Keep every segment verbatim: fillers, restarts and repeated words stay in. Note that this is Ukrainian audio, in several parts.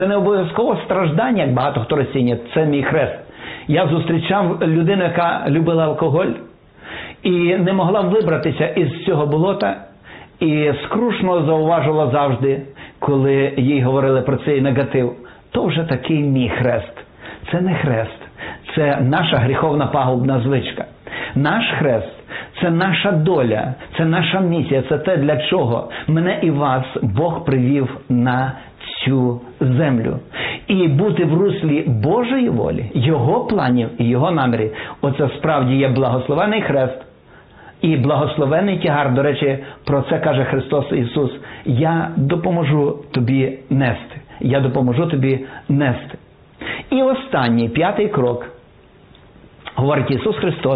Це не обов'язково страждання, як багато хто розцінює. Це мій хрест. Я зустрічав людину, яка любила алкоголь і не могла вибратися із цього болота, і скрушно зауважувала завжди, коли їй говорили про цей негатив. То вже такий мій хрест. Це не хрест. Це наша гріховна пагубна звичка. Наш хрест – це наша доля, це наша місія, це те, для чого мене і вас Бог привів на цю землю. І бути в руслі Божої волі, Його планів і Його намірів – оце справді є благословений хрест і благословений тягар. До речі, про це каже Христос Ісус: «Я допоможу тобі нести». Я допоможу тобі нести. І останній, п'ятий крок. Говорить Ісус Христос: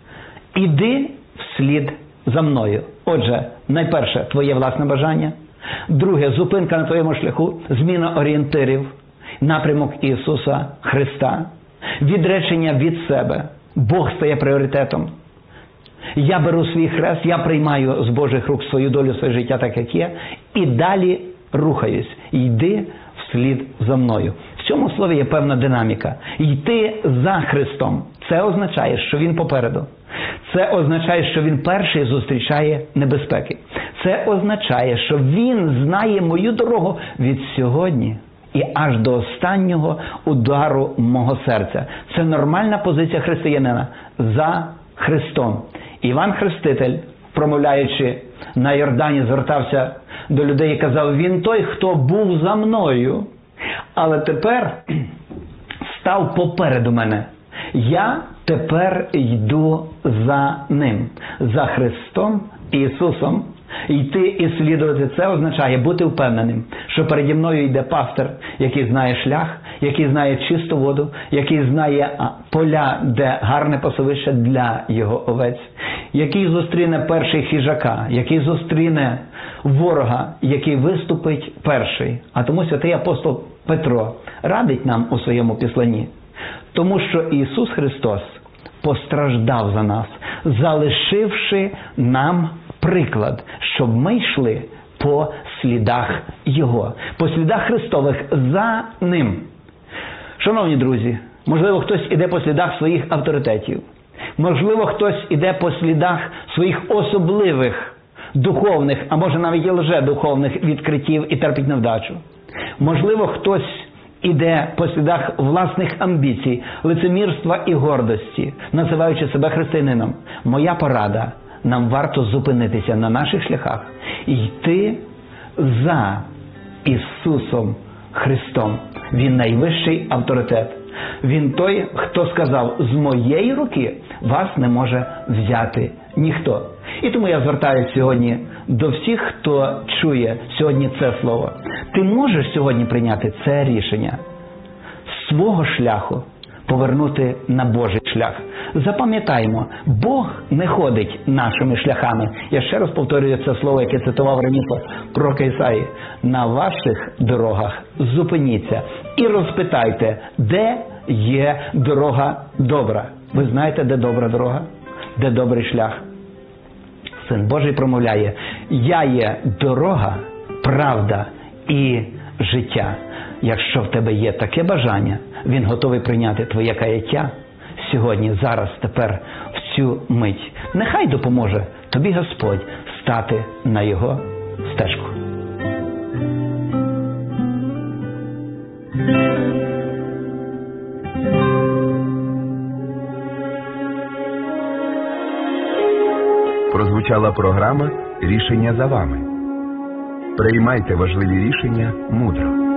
«Іди вслід за мною». Отже, найперше – твоє власне бажання. Друге – зупинка на твоєму шляху, зміна орієнтирів, напрямок Ісуса Христа, відречення від себе. Бог стає пріоритетом. Я беру свій хрест, я приймаю з Божих рук свою долю, своє життя так, як є, і далі рухаюсь. Йди вслід за мною. В цьому слові є певна динаміка. Йти за Христом. Це означає, що Він попереду. Це означає, що Він перший зустрічає небезпеки. Це означає, що Він знає мою дорогу від сьогодні і аж до останнього удару мого серця. Це нормальна позиція християнина – за Христом. Іван Хреститель, промовляючи на Йордані, звертався до людей і казав: «Він той, хто був за мною, але тепер став попереду мене. Я тепер йду за Ним». За Христом Ісусом йти і слідувати – це означає бути впевненим, що переді мною йде пастир, який знає шлях, який знає чисту воду, який знає поля, де гарне пасовище для його овець, який зустріне перший хижака, який зустріне ворога, який виступить перший. А тому святий апостол Петро радить нам у своєму післанні: «Тому що Ісус Христос постраждав за нас, залишивши нам приклад, щоб ми йшли по слідах Його, по слідах Христових за Ним». Шановні друзі, можливо, хтось іде по слідах своїх авторитетів. Можливо, хтось іде по слідах своїх особливих духовних, а може навіть і лжедуховних відкриттів і терпить невдачу. Можливо, хтось іде по слідах власних амбіцій, лицемірства і гордості, називаючи себе християнином. Моя порада – нам варто зупинитися на наших шляхах і йти за Ісусом Христом. Він найвищий авторитет. Він той, хто сказав: «З моєї руки вас не може взяти ніхто». І тому я звертаюся сьогодні до всіх, хто чує сьогодні це слово. Ти можеш сьогодні прийняти це рішення з свого шляху повернути на Божий шлях. Запам'ятаємо, Бог не ходить нашими шляхами. Я ще раз повторюю це слово, яке цитував раніше пророка Ісаї. «На ваших дорогах зупиніться і розпитайте, де є дорога добра». Ви знаєте, де добра дорога? Де добрий шлях? Син Божий промовляє: «Я є дорога, правда і життя». Якщо в тебе є таке бажання, Він готовий прийняти твоє каяття сьогодні, зараз, тепер, в цю мить. Нехай допоможе тобі Господь стати на Його стежку. Прозвучала програма «Рішення за вами». Приймайте важливі рішення мудро.